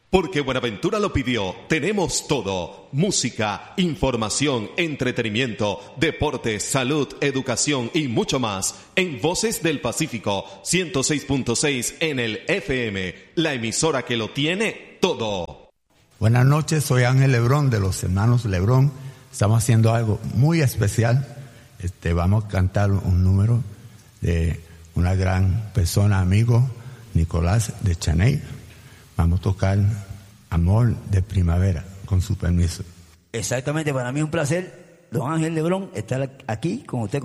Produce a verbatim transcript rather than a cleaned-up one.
Porque Buenaventura lo pidió, tenemos todo. Música, información, entretenimiento, deportes, salud, educación y mucho más. En Voces del Pacífico, ciento seis punto seis en el F M. La emisora que lo tiene todo. Buenas noches, soy Ángel Lebrón de los hermanos Lebrón. Estamos haciendo algo muy especial. Este, vamos a cantar un número de una gran persona, amigo, Nicolás de Chaney. Vamos a tocar Amor de Primavera, con su permiso. Exactamente, para mí es un placer, don Ángel Lebrón, estar aquí con usted.